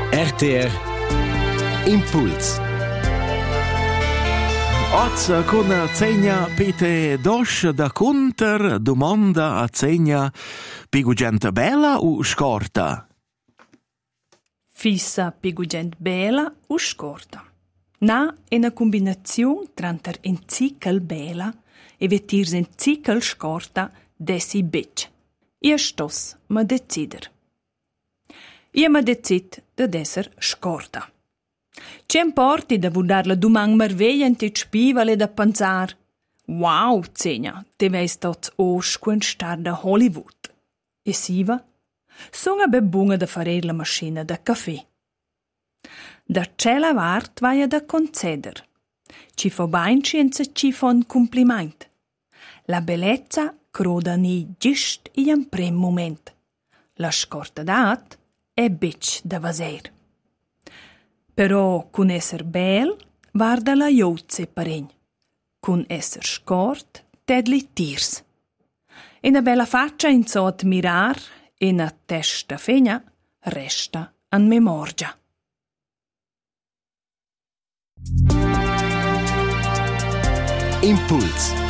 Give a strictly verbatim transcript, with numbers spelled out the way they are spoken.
R T R Impuls. Oggi con Zegna Pete Dosch da Conter domanda a Zegna pigugenta bella o scorta? Fissa pigugent bella o scorta. Na è una combinazione tra in cikel bella e vetirs in cikel scorta desi bitch. Io stos ma decider. Io ma decid de esser scorta. C'è importi da vudar la dumang marvegliante e spivale da pensar. Wow, Zegna, te veis tots osquen star da Hollywood. E siva? Songa be bunga da fare la maschina da caffè. Da cella vart vaia da conceder. Ci fa bainci e ci fa un compliment. La bellezza croda ni gist in un prim moment. La scorta dat è bitch da vaser. Però con esser bel, varda la iotze paregn. Con esser scort, tedli tirs. E una bella faccia in so admirar, e una testa fegna resta an memorgia. Impuls.